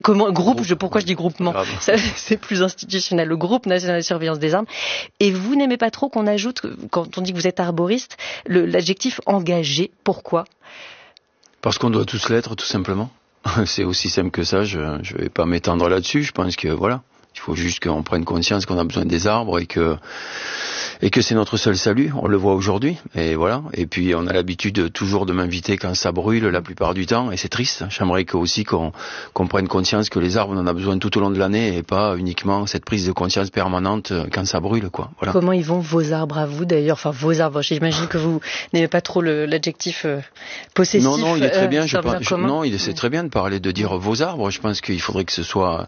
Pourquoi je dis groupement? Ça, c'est plus institutionnel. Le groupe national de surveillance des arbres. Et vous n'aimez pas trop qu'on ajoute, quand on dit que vous êtes arboriste, l'adjectif engagé. Pourquoi? Parce qu'on doit tous l'être, tout simplement. C'est aussi simple que ça. Je vais pas m'étendre là-dessus. Je pense que voilà. Il faut juste qu'on prenne conscience qu'on a besoin des arbres et que c'est notre seul salut. On le voit aujourd'hui. Et voilà. Et puis, on a l'habitude toujours de m'inviter quand ça brûle la plupart du temps. Et c'est triste. J'aimerais aussi qu'on prenne conscience que les arbres, on en a besoin tout au long de l'année et pas uniquement cette prise de conscience permanente quand ça brûle, quoi. Voilà. Comment ils vont vos arbres à vous, d'ailleurs? Enfin, vos arbres. J'imagine que vous n'aimez pas trop l'adjectif possessif. Non, il est très bien. C'est très bien de dire vos arbres. Je pense qu'il faudrait que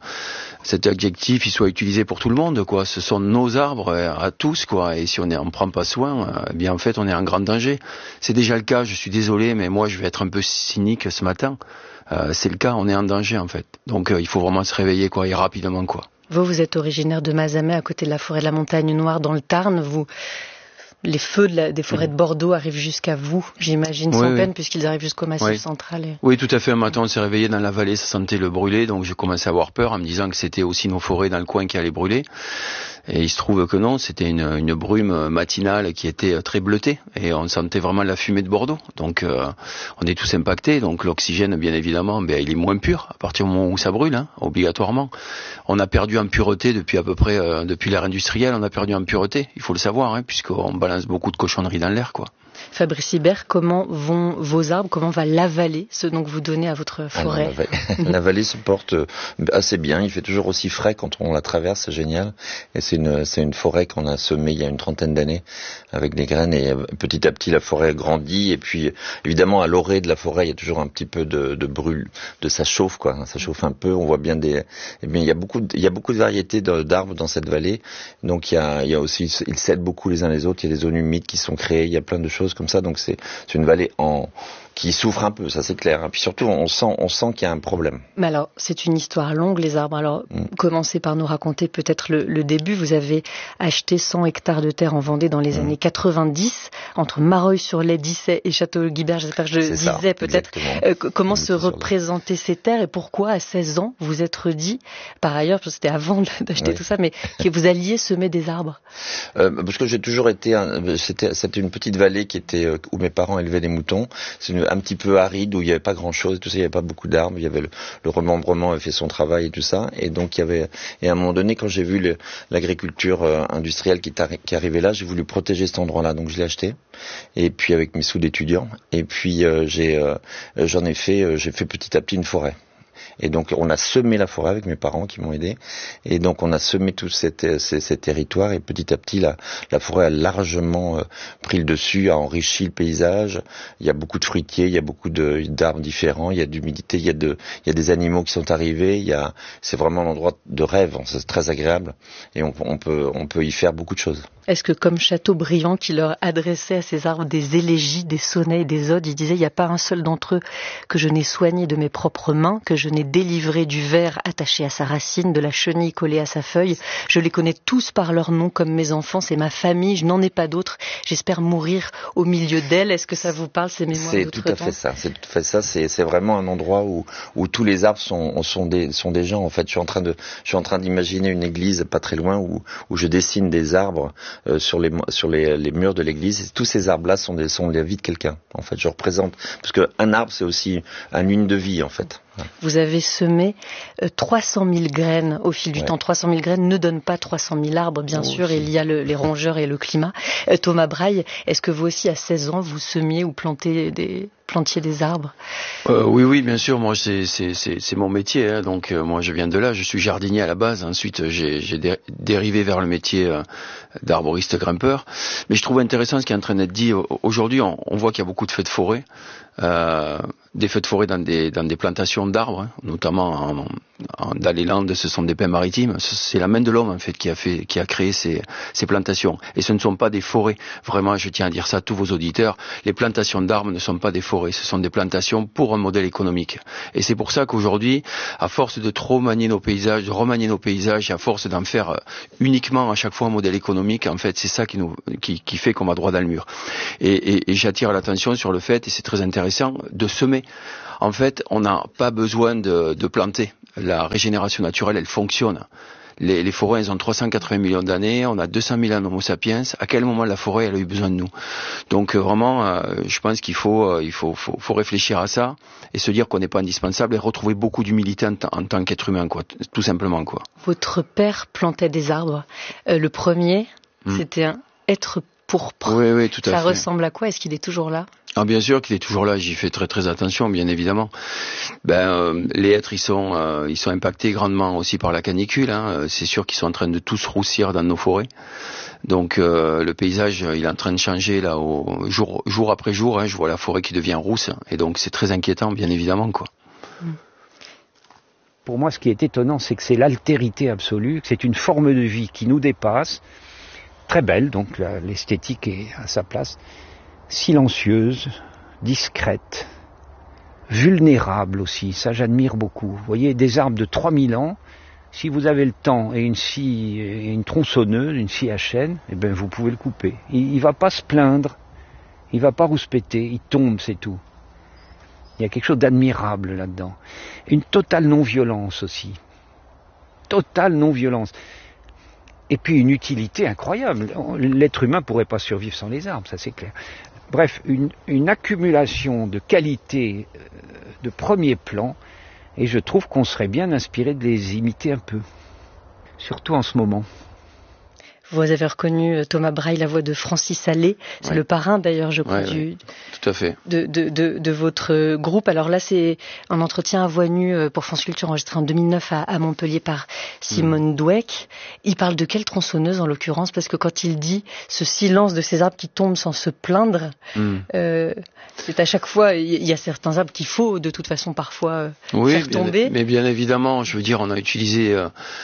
cet adjectif, il soit utilisé pour tout le monde, quoi. Ce sont nos arbres à tous, quoi. Et si on n'en prend pas soin, eh bien en fait on est en grand danger. C'est déjà le cas. Je suis désolé, mais moi je vais être un peu cynique ce matin. C'est le cas. On est en danger en fait. Donc il faut vraiment se réveiller, quoi, et rapidement, quoi. Vous êtes originaire de Mazamet, à côté de la forêt de la Montagne Noire, dans le Tarn. Les feux des forêts de Bordeaux arrivent jusqu'à vous, j'imagine, sans peine, puisqu'ils arrivent jusqu'au Massif central. Oui, tout à fait. Un matin, on s'est réveillé dans la vallée, ça sentait le brûler, donc j'ai commencé à avoir peur en me disant que c'était aussi nos forêts dans le coin qui allaient brûler. Et il se trouve que non, c'était une brume matinale qui était très bleutée, et on sentait vraiment la fumée de Bordeaux. Donc on est tous impactés, donc l'oxygène, bien évidemment, il est moins pur à partir du moment où ça brûle, obligatoirement. On a perdu en pureté depuis à peu près, depuis l'ère industrielle, on a perdu en pureté, il faut le savoir, puisqu'on balance beaucoup de cochonneries dans l'air, quoi. Fabrice Hibert, comment vont vos arbres, comment va la vallée, ce que vous donnez à votre forêt? La vallée se porte assez bien, il fait toujours aussi frais quand on la traverse, c'est génial. Et c'est une forêt qu'on a semée il y a une trentaine d'années avec des graines, et petit à petit la forêt grandit. Et puis évidemment à l'orée de la forêt il y a toujours un petit peu de brûle, ça chauffe, quoi. Ça chauffe un peu, on voit bien il y a beaucoup de variétés d'arbres dans cette vallée. Donc il y a aussi, ils s'aident beaucoup les uns les autres, il y a des zones humides qui sont créées, il y a plein de choses comme ça, donc c'est une vallée qui souffre un peu, ça c'est clair. Et puis surtout, on sent qu'il y a un problème. Mais alors, c'est une histoire longue, les arbres. Alors, commencez par nous raconter peut-être le début. Vous avez acheté 100 hectares de terre en Vendée dans les années 90, entre Mareuil-sur-Lay, Dissay et Château-Guibert. J'espère que je disais peut-être. Comment se représentaient ces terres et pourquoi, à 16 ans, vous êtes dit, par ailleurs, parce que c'était avant d'acheter tout ça, mais que vous alliez semer des arbres? Parce que j'ai toujours été, c'était une petite vallée où mes parents élevaient des moutons. C'est un petit peu aride, où il n'y avait pas grand chose, tout ça, il n'y avait pas beaucoup d'arbres, il y avait le remembrement avait fait son travail et tout ça, et donc et à un moment donné, quand j'ai vu l'agriculture industrielle qui arrivait là, j'ai voulu protéger cet endroit-là, donc je l'ai acheté, et puis avec mes sous d'étudiant, et puis j'ai fait petit à petit une forêt. Et donc on a semé la forêt avec mes parents qui m'ont aidé, et donc on a semé tous ces territoires, et petit à petit la forêt a largement pris le dessus, a enrichi le paysage. Il y a beaucoup de fruitiers, il y a beaucoup d'arbres différents, il y a d'humidité, il y a des animaux qui sont arrivés, c'est vraiment un endroit de rêve, c'est très agréable, et on peut y faire beaucoup de choses. Est-ce que comme Chateaubriand, qui leur adressait à ces arbres des élégies, des sonnets et des odes, il disait: il n'y a pas un seul d'entre eux que je n'ai soigné de mes propres mains, que je n'ai délivré du ver attaché à sa racine, de la chenille collée à sa feuille. Je les connais tous par leur nom comme mes enfants, c'est ma famille, je n'en ai pas d'autres. J'espère mourir au milieu d'elle. Est-ce que ça vous parle, ces mémoires d'outre-temps? C'est tout à fait ça. C'est vraiment un endroit où tous les arbres sont des gens. En fait, je suis en train d'imaginer une église pas très loin où je dessine des arbres sur les murs de l'église. Et tous ces arbres-là sont la vie de quelqu'un. En fait, je représente, parce qu'un arbre, c'est aussi une ligne de vie, en fait. Vous avez semé 300 000 graines au fil du temps. 300 000 graines ne donnent pas 300 000 arbres, bien sûr. Il y a les rongeurs et le climat. Thomas Braille, est-ce que vous aussi, à 16 ans, vous semiez ou plantiez des arbres? Oui, bien sûr. Moi, c'est mon métier. Donc, moi, je viens de là. Je suis jardinier à la base. Ensuite, j'ai dérivé vers le métier d'arboriste grimpeur. Mais je trouve intéressant ce qui est en train d'être dit. Aujourd'hui, on voit qu'il y a beaucoup de feux de forêt. Des feux de forêt dans des plantations d'arbres, notamment dans les Landes, ce sont des pins maritimes. C'est la main de l'homme en fait qui a créé ces plantations. Et ce ne sont pas des forêts. Vraiment, je tiens à dire ça à tous vos auditeurs. Les plantations d'arbres ne sont pas des forêts. Ce sont des plantations pour un modèle économique. Et c'est pour ça qu'aujourd'hui, à force de trop remanier nos paysages, et à force d'en faire uniquement à chaque fois un modèle économique, en fait, c'est ça qui fait qu'on va droit dans le mur. Et j'attire l'attention sur le fait, et c'est très intéressant, de semer. En fait, on n'a pas besoin de planter. la régénération naturelle, elle fonctionne. Les forêts, elles ont 380 millions d'années, on a 200 000 ans d'Homo sapiens. À quel moment la forêt, elle a eu besoin de nous? Donc vraiment, je pense qu'il faut réfléchir à ça et se dire qu'on n'est pas indispensable et retrouver beaucoup d'humilité en tant qu'être humain, quoi, tout simplement, quoi. Votre père plantait des arbres. Le premier, c'était un hêtre pourpre. Oui, tout à fait. Ça ressemble à quoi? Est-ce qu'il est toujours là? Ah, bien sûr qu'il est toujours là, j'y fais très très attention, bien évidemment. Les hêtres, ils sont impactés grandement aussi par la canicule, hein. C'est sûr qu'ils sont en train de tous roussir dans nos forêts. Donc le paysage, il est en train de changer là, jour après jour, hein. Je vois la forêt qui devient rousse, et donc c'est très inquiétant, bien évidemment, quoi. Pour moi, ce qui est étonnant, c'est que c'est l'altérité absolue, que c'est une forme de vie qui nous dépasse, très belle, donc l'esthétique est à sa place, silencieuse, discrète, vulnérable aussi, ça j'admire beaucoup. Vous voyez, des arbres de 3000 ans, si vous avez le temps et une tronçonneuse, une scie à chaîne, eh ben vous pouvez le couper. Il va pas se plaindre, il va pas rouspéter, il tombe, c'est tout. Il y a quelque chose d'admirable là-dedans. Une totale non-violence aussi. Totale non-violence. Et puis une utilité incroyable. L'être humain ne pourrait pas survivre sans les arbres, ça c'est clair. Bref, une accumulation de qualités de premier plan, et je trouve qu'on serait bien inspiré de les imiter un peu, surtout en ce moment. Vous avez reconnu Thomas Braille, la voix de Francis Allais. C'est ouais. Le parrain d'ailleurs, je crois, tout à fait. de votre groupe. Alors là, c'est un entretien à voix nue pour France Culture enregistré en 2009 à Montpellier par Simone Dweck. Il parle de quelle tronçonneuse en l'occurrence? Parce que quand il dit ce silence de ces arbres qui tombent sans se plaindre, c'est à chaque fois, il y a certains arbres qu'il faut de toute façon parfois faire tomber. Mais bien évidemment, je veux dire, on a utilisé...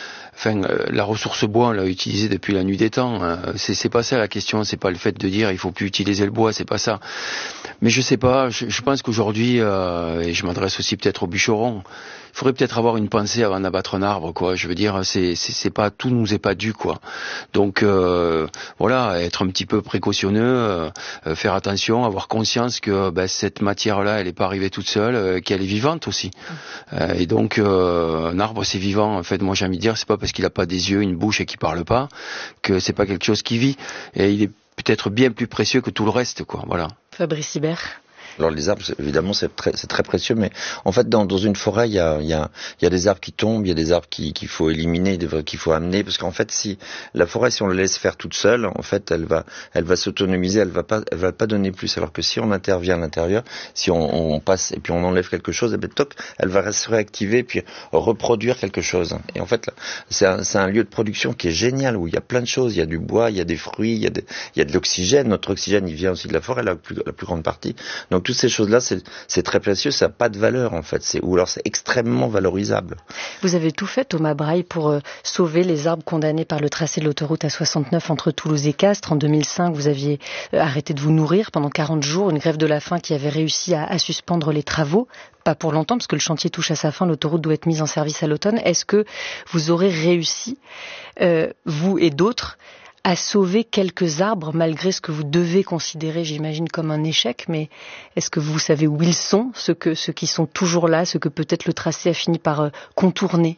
la ressource bois, on l'a utilisée depuis la nuit des temps. C'est pas ça la question, c'est pas le fait de dire il faut plus utiliser le bois, c'est pas ça. Mais je sais pas, je pense qu'aujourd'hui, et je m'adresse aussi peut-être aux bûcherons, il faudrait peut-être avoir une pensée avant d'abattre un arbre, quoi. Je veux dire, c'est pas, tout nous est pas dû, quoi. Donc voilà, être un petit peu précautionneux, faire attention, avoir conscience que cette matière-là, elle est pas arrivée toute seule, qu'elle est vivante aussi. Et donc un arbre, c'est vivant. En fait, moi j'ai envie de dire, c'est pas parce qu'il a pas des yeux, une bouche et qu'il parle pas que c'est pas quelque chose qui vit. Et il est peut-être bien plus précieux que tout le reste, quoi. Voilà. Fabrice Hibert. Alors les arbres, évidemment, c'est très précieux, mais en fait, dans une forêt, il y a des arbres qui tombent, il y a des arbres qu'il faut éliminer, qu'il faut amener, parce qu'en fait, si la forêt, si on la laisse faire toute seule, en fait, elle va s'autonomiser, elle va pas donner plus, alors que si on intervient à l'intérieur, si on passe et puis on enlève quelque chose, et ben toc, elle va se réactiver et puis reproduire quelque chose. Et en fait, là, c'est un lieu de production qui est génial, où il y a plein de choses, il y a du bois, il y a des fruits, il y a de l'oxygène. Notre oxygène, il vient aussi de la forêt, la plus grande partie. Donc toutes ces choses-là, c'est très précieux, ça n'a pas de valeur en fait, ou alors c'est extrêmement valorisable. Vous avez tout fait, Thomas Braille, pour sauver les arbres condamnés par le tracé de l'autoroute A69 entre Toulouse et Castres. En 2005, vous aviez arrêté de vous nourrir pendant 40 jours, une grève de la faim qui avait réussi à suspendre les travaux. Pas pour longtemps, parce que le chantier touche à sa fin, l'autoroute doit être mise en service à l'automne. Est-ce que vous aurez réussi, vous et d'autres, à sauver quelques arbres malgré ce que vous devez considérer, j'imagine, comme un échec, mais est-ce que vous savez où ils sont, ceux qui sont toujours là, ceux que peut-être le tracé a fini par contourner?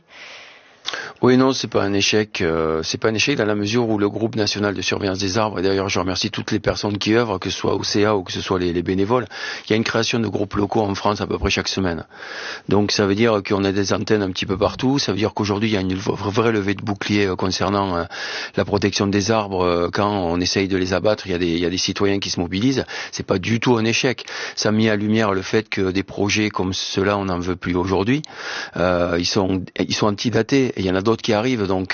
Oui, non, c'est pas un échec. C'est pas un échec dans la mesure où le groupe national de surveillance des arbres, et d'ailleurs je remercie toutes les personnes qui œuvrent, que ce soit OCA ou que ce soit les bénévoles, il y a une création de groupes locaux en France à peu près chaque semaine. Donc ça veut dire qu'on a des antennes un petit peu partout, ça veut dire qu'aujourd'hui il y a une vraie levée de bouclier concernant la protection des arbres. Quand on essaye de les abattre, il y a des citoyens qui se mobilisent. C'est pas du tout un échec. Ça a mis à lumière le fait que des projets comme ceux-là, on n'en veut plus aujourd'hui. Ils sont antidatés. Et il y en a d'autres qui arrivent, donc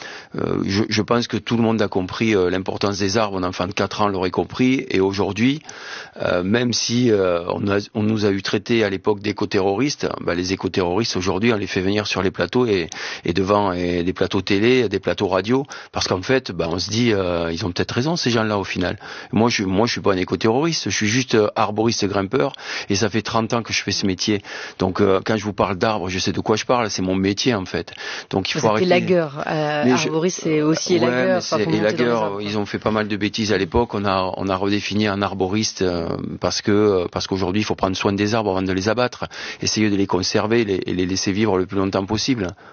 je pense que tout le monde a compris l'importance des arbres. Un enfant de 4 ans l'aurait compris, et aujourd'hui, même si on nous a eu traités à l'époque d'éco-terroristes, les éco-terroristes aujourd'hui on les fait venir sur les plateaux et devant des plateaux télé, des plateaux radio, parce qu'en fait on se dit ils ont peut-être raison ces gens-là au final. Moi je suis pas un éco-terroriste, je suis juste arboriste grimpeur, et ça fait 30 ans que je fais ce métier. Donc quand je vous parle d'arbres, je sais de quoi je parle, c'est mon métier en fait. Donc il vous faut arrêter. Lagueur, arboriste c'est aussi élagueur. Élagueur, ils ont fait pas mal de bêtises à l'époque. On a redéfini un arboriste parce qu'aujourd'hui il faut prendre soin des arbres avant de les abattre, essayer de les conserver et les laisser vivre le plus longtemps possible.